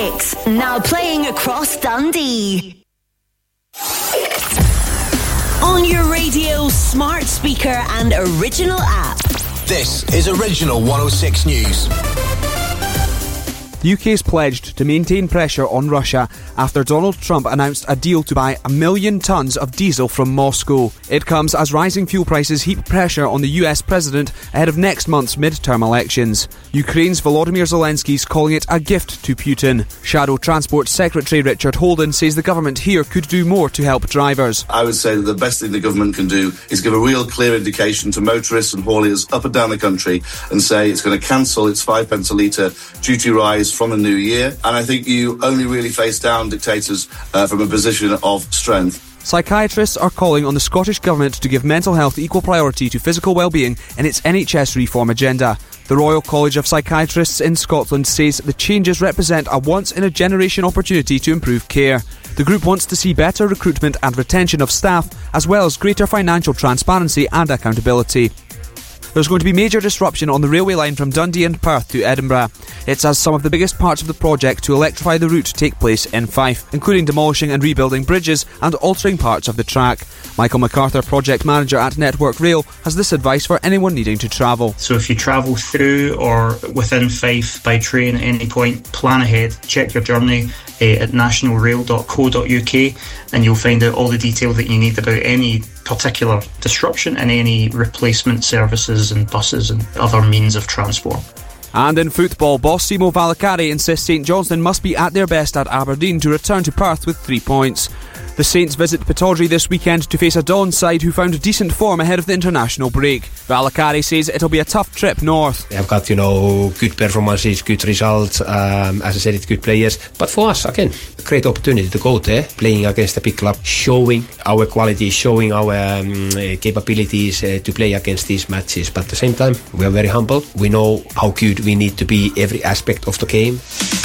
106, now playing across Dundee. On your radio, smart speaker and original app. This is Original 106 News. The UK is pledged to maintain pressure on Russia after Donald Trump announced a deal to buy 1 million tonnes of diesel from Moscow. It comes as rising fuel prices heap pressure on the US president ahead of next month's midterm elections. Ukraine's Volodymyr Zelensky is calling it a gift to Putin. Shadow Transport Secretary Richard Holden says the government here could do more to help drivers. I would say that the best thing the government can do is give a real clear indication to motorists and hauliers up and down the country and say it's going to cancel its 5 pence a litre duty rise from the new year, and I think you only really face down dictators from a position of strength. Psychiatrists are calling on the Scottish Government to give mental health equal priority to physical well-being in its NHS reform agenda. The Royal College of Psychiatrists in Scotland says the changes represent a once-in-a-generation opportunity to improve care. The group wants to see better recruitment and retention of staff, as well as greater financial transparency and accountability. There's going to be major disruption on the railway line from Dundee and Perth to Edinburgh. It's as some of the biggest parts of the project to electrify the route take place in Fife, including demolishing and rebuilding bridges and altering parts of the track. Michael MacArthur, project manager at Network Rail, has this advice for anyone needing to travel. So if you travel through or within Fife by train at any point, plan ahead, check your journey at nationalrail.co.uk, and you'll find out all the detail that you need about any particular disruption and any replacement services and buses and other means of transport. And in football, boss Simo Valakari insists St Johnstone must be at their best at Aberdeen to return to Perth with 3 points. The Saints visit Pittodrie this weekend to face a Don side who found decent form ahead of the international break. Valakari says it'll be a tough trip north. They've got, good performances, good results, as I said, it's good players. But for us, again, a great opportunity to go there, playing against a big club, showing our quality, showing our capabilities to play against these matches. But at the same time, we are very humble. We know how good we need to be every aspect of the game.